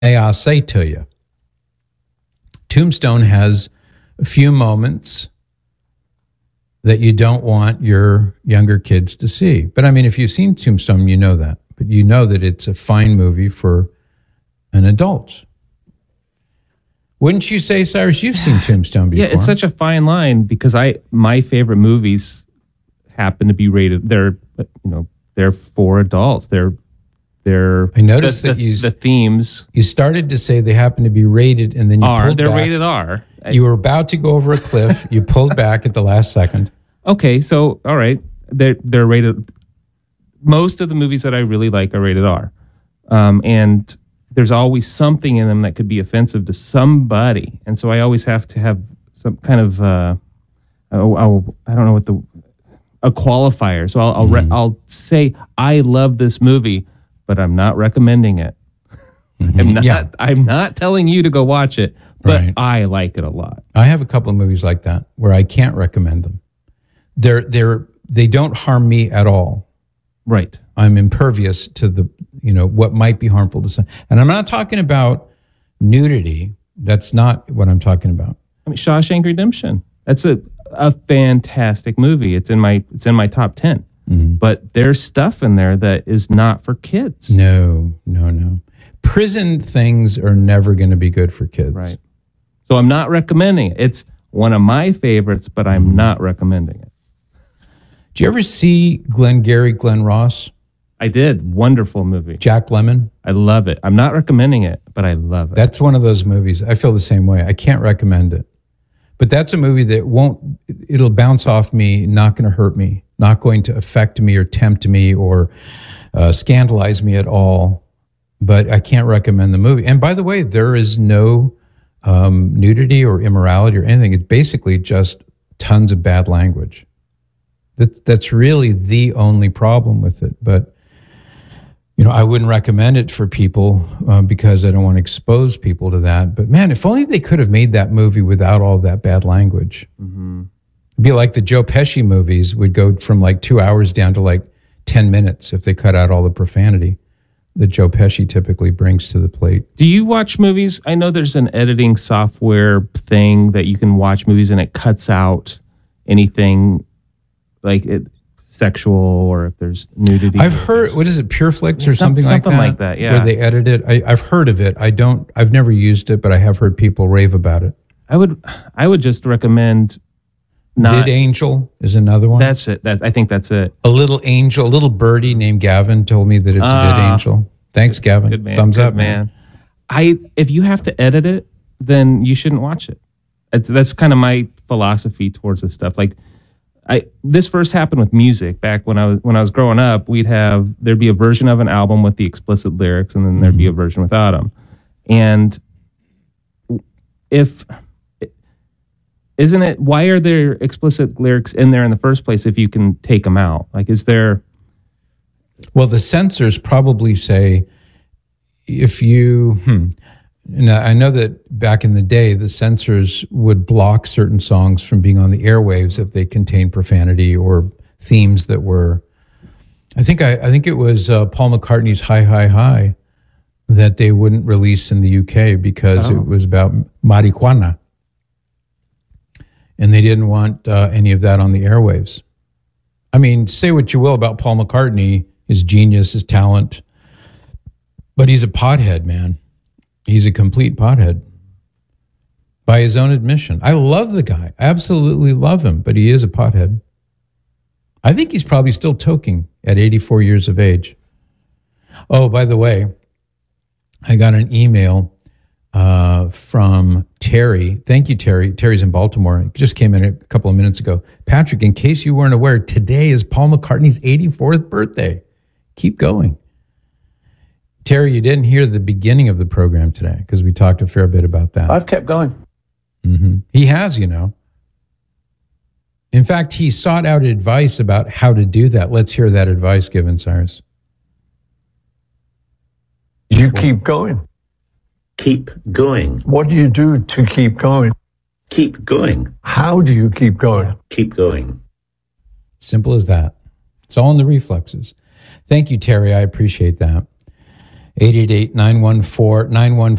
I'll say to you, Tombstone has a few moments that you don't want your younger kids to see. But I mean, if you've seen Tombstone, you know that. But you know that it's a fine movie for an adult. Wouldn't you say, Cyrus, you've seen Tombstone before? Yeah, it's such a fine line because my favorite movies happen to be rated. They're for adults. I noticed that the themes. You started to say they happen to be rated, and then you pulled they're back. rated R. You were about to go over a cliff. You pulled back at the last second. Okay, so all right, they're rated. Most of the movies that I really like are rated R, and there's always something in them that could be offensive to somebody, and so I always have to have some kind of I don't know what a qualifier. So I'll say I love this movie, but I'm not recommending it. I'm not telling you to go watch it, but right. I like it a lot. I have a couple of movies like that where I can't recommend them. They don't harm me at all. Right. I'm impervious to the what might be harmful to some. And I'm not talking about nudity. That's not what I'm talking about. I mean, Shawshank Redemption. That's a fantastic movie. It's in my top 10. Mm-hmm. But there's stuff in there that is not for kids. No. Prison things are never going to be good for kids. Right. So I'm not recommending it. It's one of my favorites, but I'm not recommending it. Did you ever see Glengarry Glen Ross? I did. Wonderful movie. Jack Lemmon? I love it. I'm not recommending it, but I love it. That's one of those movies. I feel the same way. I can't recommend it. But that's a movie that it'll bounce off me, not going to hurt me, not going to affect me or tempt me or scandalize me at all. But I can't recommend the movie. And by the way, there is no nudity or immorality or anything. It's basically just tons of bad language. That's really the only problem with it. But, I wouldn't recommend it for people because I don't want to expose people to that. But man, if only they could have made that movie without all that bad language. Mm-hmm. It'd be like the Joe Pesci movies would go from like 2 hours down to like 10 minutes if they cut out all the profanity that Joe Pesci typically brings to the plate. Do you watch movies? I know there's an editing software thing that you can watch movies and it cuts out anything like sexual or if there's nudity. I've heard, what is it, PureFlix or something like that? Something like that, yeah. Where they edit it. I've heard of it. I've never used it, but I have heard people rave about it. I would just recommend VidAngel is another one. That's it. I think that's it. A little birdie named Gavin told me that it's VidAngel. Thanks, Gavin. Good man. Thumbs up, man. If you have to edit it, then you shouldn't watch it. That's kind of my philosophy towards this stuff. Like, this first happened with music back when I was growing up. There'd be a version of an album with the explicit lyrics, and then there'd be a version without them. And why are there explicit lyrics in there in the first place if you can take them out? Like, is there? Well, the censors probably say if you. Now, I know that back in the day, the censors would block certain songs from being on the airwaves if they contained profanity or themes that were. I think it was Paul McCartney's "Hi Hi Hi" that they wouldn't release in the UK because it was about marijuana, and they didn't want any of that on the airwaves. I mean, say what you will about Paul McCartney, his genius, his talent, but he's a pothead, man. He's a complete pothead by his own admission. I love the guy. I absolutely love him, but he is a pothead. I think he's probably still toking at 84 years of age. Oh, by the way, I got an email from Terry. Thank you, Terry. Terry's in Baltimore. It just came in a couple of minutes ago. Patrick, in case you weren't aware, today is Paul McCartney's 84th birthday. Keep going. Terry, you didn't hear the beginning of the program today because we talked a fair bit about that. I've kept going. Mm-hmm. He has, In fact, he sought out advice about how to do that. Let's hear that advice given, Cyrus. You keep going. Keep going. What do you do to keep going? Keep going. How do you keep going? Keep going. Simple as that. It's all in the reflexes. Thank you, Terry. I appreciate that. 888 914